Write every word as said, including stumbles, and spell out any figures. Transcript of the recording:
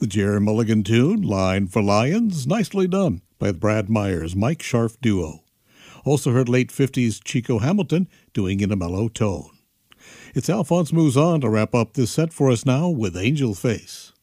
The Jerry Mulligan tune, Line for Lions, nicely done by the Brad Myers Mike Scharf duo. Also heard late fifties Chico Hamilton doing in a mellow tone. It's Alphonse Mouzon to wrap up this set for us now with Angel Face.